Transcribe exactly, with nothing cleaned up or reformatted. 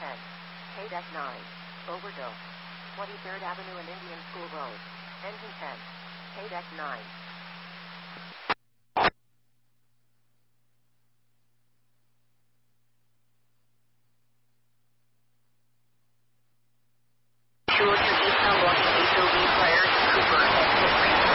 ten. K-Deck nine. Overdose. twenty-third Avenue and Indian School Road. Engine ten. K-Deck nine.